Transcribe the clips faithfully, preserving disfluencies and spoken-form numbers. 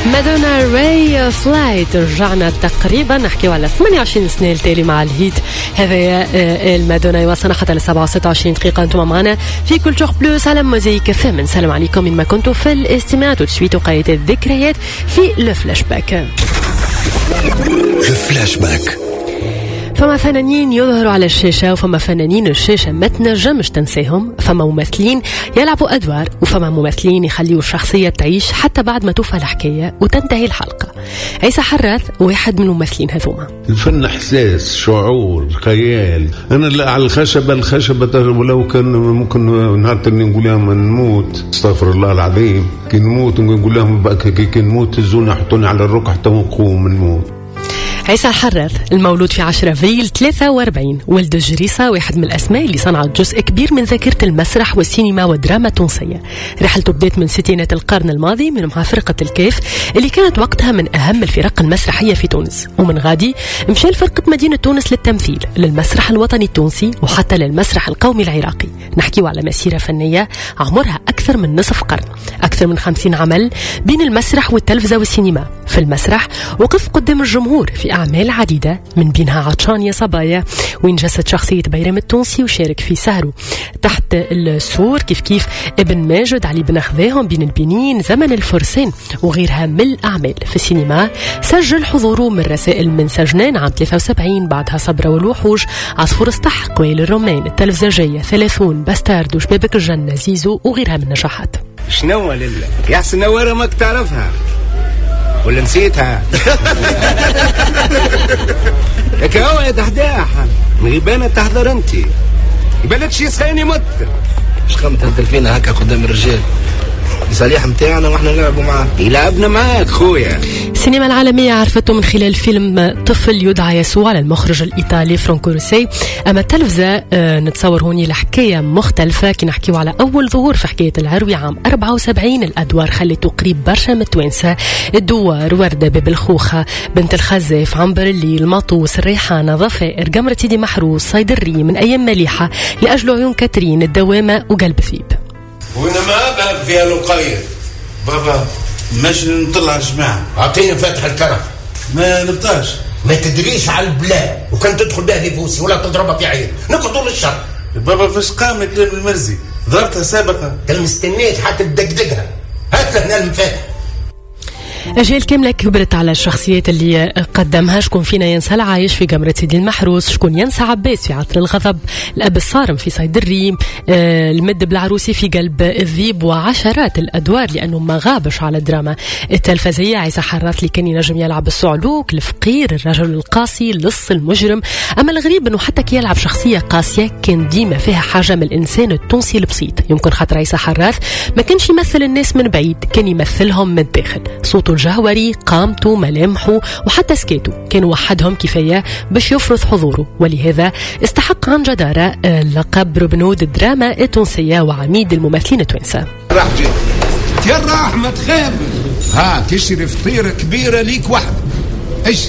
مادونا راي فلايت. رجعنا تقريبا نحكيو على ثمانية وعشرين سنة التالي مع الهيت هذا المادونا يوصلنا حتى لسبعة وستة وعشرين دقيقة. انتم معنا في كولتور بلوس على موزايك اف ام. نسلم عليكم من ما كنتوا في الاستماع وتسويت وقاية الذكريات في لو فلاش باك. لو فلاش باك. فما فنانين يظهروا على الشاشة وفما فنانين الشاشة ما تنجمش تنساهم. فما ممثلين يلعبوا أدوار وفما ممثلين يخليوا الشخصية تعيش حتى بعد ما توفى الحكاية وتنتهي الحلقة. عيسى حراث واحد من الممثلين هذوما. الفن إحساس، شعور، خيال. أنا على الخشبة الخشبة ولو كان ممكن نهار تاني نقول لهم نموت، استغفر الله العظيم، كي نموت نقول لهم بقى كي نموت زونا حطوني على الركع حتى نقوم نموت. عيسى حراث المولود في عشرة أبريل ثلاثة وأربعين، ولد جريسة، واحد من الأسماء اللي صنعت جزء كبير من ذاكرة المسرح والسينما والدراما التونسية. رحلته بدأت من ستينات القرن الماضي من مع فرقة الكيف اللي كانت وقتها من أهم الفرق المسرحية في تونس، ومن غادي مشى لفرقة مدينة تونس للتمثيل، للمسرح الوطني التونسي وحتى للمسرح القومي العراقي. نحكيو على مسيرة فنية عمرها أكثر من نصف قرن، أكثر من خمسين عمل بين المسرح والتلفزة والسينما. في المسرح وقف قدام الجمهور في أعمال عديدة من بينها عطشان يا صبايا، وين جسد شخصية بيرام التونسي وشارك في سهره تحت السور، كيف كيف ابن ماجد، علي بن خذاهم، بين البنين، زمن الفرسان وغيرها من الأعمال. في السينما سجل حضوره من رسائل من سجنان عام ثلاثة وسبعين، بعدها صبرة والوحوش، عصفور السطح، قويل الرومان، التلفزجية، ثلاثون، باستارد، وشبابك الجنة، زيزو وغيرها من نجاحات. شنو لله يا حسن نوارة ما تعرفها ولا نسيتها؟ لك هو يا دحداح مغيبانة تحضر انت يبالك شي ثاني مت مش خمت تهدل فينا هكا قدام الرجال صالح متاعنا واحنا نلعبوا معاه. يلعبنا معاك خويا. السينما العالمية عرفته من خلال فيلم طفل يدعى يسوع للمخرج الإيطالي فرانكو روسي. أما التلفزة آه نتصور هوني لحكاية مختلفة كي نحكيو على أول ظهور في حكاية العروي عام أربعة وسبعين. الأدوار خلته قريب برشا من التوانسة، الدوار، وردة، باب الخوخة، بنت الخزاف، عنبر الليل، مطوس، الريحانة، ضفائر، جمرة سيدي محروس، صيد الري، من أيام مليحة، لأجل عيون كاترين، الدوامة، وقلب ثيب. وانا ما ابقى فيها لقية بابا ماشي نطلع الجماعة. اعطيني فاتح الكرف. ما نبطاش. ما تدريش على البلاد وكان تدخل بها لبوسي ولا تضربها في عين نقضوا للشر. بابا فاش قام كلام المرزي ضربتها سابقا. انت مستنيت حتى تدقدقها. هات لهنا المفاتح. أجيال كاملة كبرت على الشخصيات اللي قدمها. شكون فينا ينسى العايش في جمرة سيدي المحروس، شكون ينسى عباس في عطر الغضب، الأب الصارم في صيد الريم، آه المد بالعروسي في قلب الذيب، وعشرات الأدوار لأنه ما غابش على الدراما التلفزية. عيسى حراث اللي كان ينجم يلعب الصعلوك، الفقير، الرجل القاسي، اللص، المجرم. أما الغريب أنه حتى كي يلعب شخصية قاسية كان ديما فيها حاجة من الإنسان التونسي البسيط. يمكن خاطر عيسى حراث ما كانش يمثل الناس من بعيد، كان يمثلهم من الداخل. صوته الجهوري، قامته، ملامحه، وحتى سكاته كان وحدهم كفاية باش يفرض حضوره، ولهذا استحق عن جدارة لقب روبن الدراما التونسية وعميد الممثلين التوانسة. راح جيت يا راح ما تخاف. ها تشري فطيرة كبيرة ليك وحدك. ايش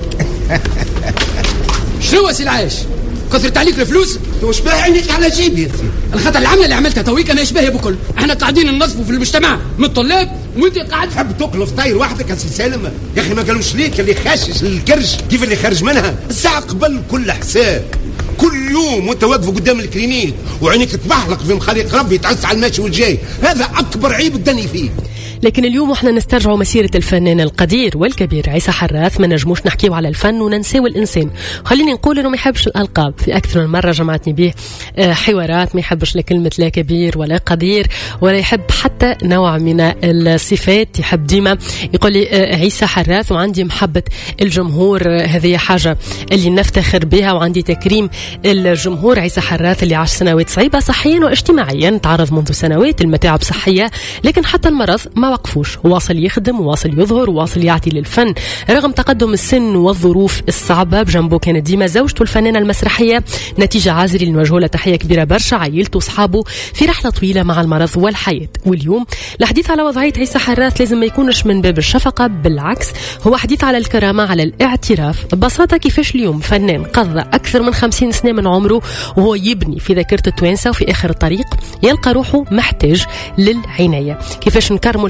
شنو سي العايش؟ كثرت عليك الفلوس؟ وش باه عينيك على جيبي يا سيدي؟ الخطر العمله اللي عملتها تويك انا اشباهي بكل. احنا قاعدين ننظفوا في المجتمع من الطلاب وانت قاعد تحب تاكل فطير وحدك يا سي سالم. يا اخي ما قالوش ليك اللي خاشش الكرش كيف اللي خرج منها الساعه قبل كل حساب. كل يوم وانت واقف قدام الكلينيك وعينيك تبحلق في مخاليق ربي تعس على الماشي والجاي، هذا اكبر عيب الدني فيه. لكن اليوم احنا نسترجعوا مسيرة الفنان القدير والكبير عيسى حراث. ما نجموش نحكيو على الفن وننساو الإنسان. خليني نقول إنه ما يحبش الألقاب. في أكثر من مرة جمعتني به حوارات ما يحبش لا كلمة لا كبير ولا قدير، ولا يحب حتى نوع من الصفات. يحب ديما يقول لي عيسى حراث وعندي محبة الجمهور، هذه حاجة اللي نفتخر بها، وعندي تكريم الجمهور. عيسى حراث اللي عاش سنوات صعيبة صحيا واجتماعيا، تعرض منذ سنوات المتاعب صحية، لكن حتى المرض ما وقفوش، واصل يخدم، واصل يظهر، واصل يعطي للفن رغم تقدم السن والظروف الصعبة. بجنبه كانت ديما زوجته الفنانة المسرحية نتيجة عازري اللي نوجه لها تحية كبيرة برشا، عائلته وصحابه في رحلة طويلة مع المرض والحياة. واليوم الحديث على وضعية عيسى حراث لازم ما يكونش من باب الشفقة، بالعكس هو حديث على الكرامة، على الاعتراف ببساطة كيفاش اليوم فنان قضى أكثر من خمسين سنة من عمره وهو يبني في ذاكرة التوانسة، وفي آخر الطريق يلقى روحه محتاج للعناية. كيفاش نكرموا الفنان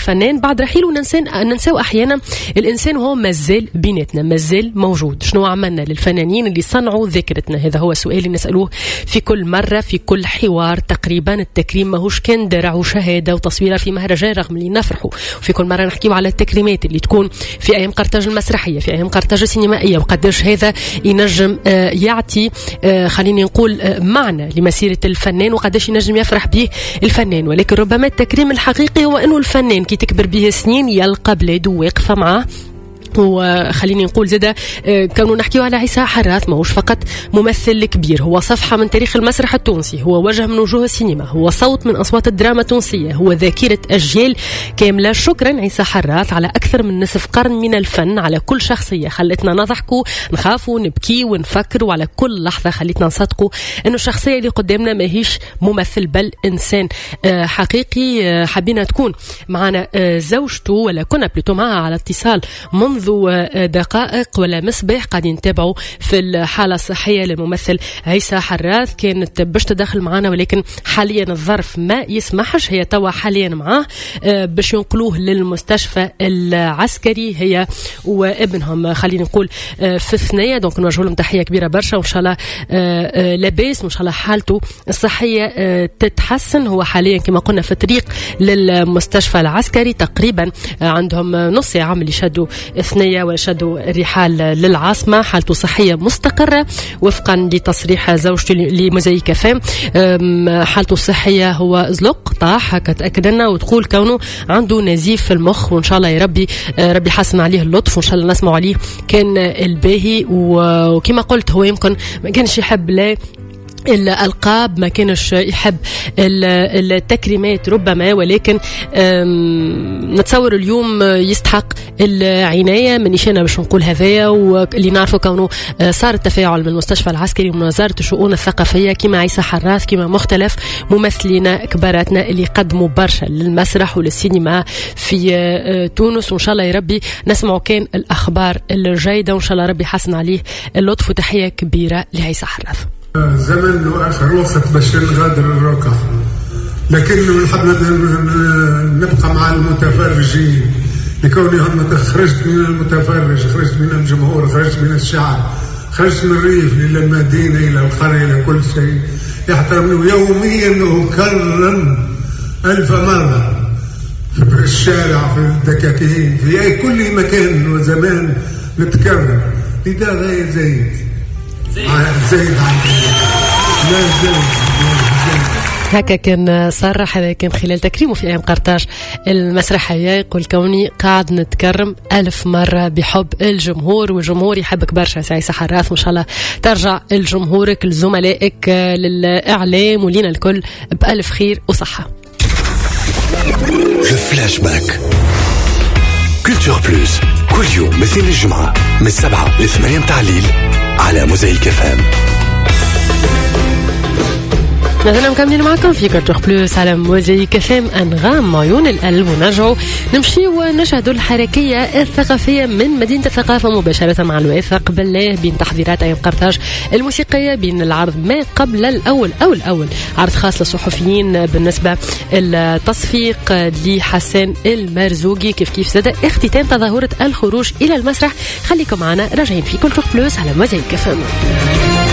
الفنان بعد رحيله ننساو أحيانا الإنسان وهو مازال بيناتنا، مازال موجود. شنو عملنا للفنانين اللي صنعوا ذاكرتنا؟ هذا هو السؤال اللي نسألوه في كل مرة في كل حوار. تقريبا التكريم ماهوش كان درع وشهادة وتصويرة في مهرجان رغم اللي نفرحوا، وفي كل مرة نحكيو على التكريمات اللي تكون في أيام قرطاج المسرحية، في أيام قرطاج السينمائية، وقداش هذا ينجم آه يعطي آه خليني نقول آه معنى لمسيرة الفنان، وقداش ينجم يفرح به الفنان. ولكن ربما التكريم الحقيقي هو أنه الفنان كي تكبر به سنين يلقى بلاده واقفة معاه. وخليني نقول زدا كانوا نحكيو على عيسى حراث ماهوش فقط ممثل كبير، هو صفحة من تاريخ المسرح التونسي، هو وجه من وجوه السينما، هو صوت من أصوات الدراما التونسية، هو ذاكرة أجيال كاملة. شكرا عيسى حراث على أكثر من نصف قرن من الفن، على كل شخصية خلتنا نضحكوا نخافوا نبكي ونفكر، وعلى كل لحظة خلتنا نصدقوا أنه الشخصية اللي قدامنا ماهيش ممثل بل إنسان حقيقي. حبينا تكون معنا زوجته ولا كنا بلوتو معها على اتصال منذ دقائق، ولا مصباح قاعدين نتابعوا في الحالة الصحية للممثل عيسى حراث. كانت باش تدخل معنا ولكن حاليا الظرف ما يسمحش، هي توا حاليا معاه باش ينقلوه للمستشفى العسكري هي وابنهم، خلينا نقول في الثنية. دونك نوجه لهم تحية كبيرة برشا، وإن شاء الله لاباس وإن شاء الله حالته الصحية تتحسن. هو حاليا كما قلنا في الطريق للمستشفى العسكري، تقريبا عندهم نص ساعة اللي شدوا ثنية وشدوا الرحال للعاصمة. حالته صحية مستقرة وفقا لتصريح زوجته لموزايك فام. حالته الصحية هو زلق طاح هكا تأكد لنا، وتقول كونه عنده نزيف في المخ، وإن شاء الله يا ربي ربي يحسن عليه اللطف، وإن شاء الله نسمع عليه كان الباهي. وكما قلت هو يمكن ما كانش يحب لا الألقاب، ما كانش يحب التكريمات ربما، ولكن نتصور اليوم يستحق العناية من نشانة باش نقول هذايا. واللي نعرفه كونه صار التفاعل من المستشفى العسكري ومن وزارة الشؤون الثقافية كما عيسى حراث كما مختلف ممثلين كباراتنا اللي قدموا برشا للمسرح وللسينما في تونس. وإن شاء الله يا ربي نسمعوا كان الأخبار الجيدة، وإن شاء الله ربي حسن عليه اللطف. وتحية كبيرة لعيسى حراث. زمن واخر وقت باش نغادر الركع، لكن نحب نبقى مع المتفرجين لكونهم خرجت من المتفرج، خرجت من الجمهور، خرجت من الشعب، خرجت من الريف الى المدينه الى القريه الى كل شيء. يحترمني يوميا وكرم الف مره في الشارع في الدكاكين في اي كل مكان، وزمان نتكرم لذا غاية زايد زايد لا زايد هكا كان صرح. هذا كان خلال تكريمه في أيام قرطاج المسرحية، يقول كوني قاعد نتكرم ألف مرة بحب الجمهور، والجمهور يحبك برشا عيسى حراث. وإن شاء الله ترجع لجمهورك لزملائك للإعلام ولينا الكل بألف خير وصحة. الفلاش باك كولتور بلوس كل يوم مثل الجمعة من السبعة للثمانية متاع الليل على موزايك فام. مثلا مكملين معكم في كولتور بلوس على موزايك فام. أنغام عيون القلب، ونرجعوا نمشي ونشهدوا الحركية الثقافية من مدينة الثقافة مباشرة مع الواثق بالله بين تحضيرات أيام قرطاج الموسيقية، بين العرض ما قبل الأول أو الأول عرض خاص للصحفيين بالنسبة التصفيق لحسن المرزوقي، كيف كيف زاد اختتام تظاهرة الخروج إلى المسرح. خليكم معنا راجعين في كولتور بلوس على موزايك فام.